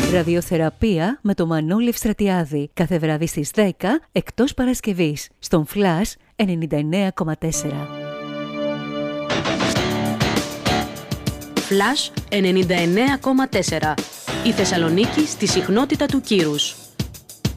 Ραδιοθεραπεία με το Μανώλη Ευστρατιάδη. Κάθε βράδυ στις 10, εκτός Παρασκευής, στον Flash 99,4. Flash 99,4. Η Θεσσαλονίκη στη συχνότητα του κύρους.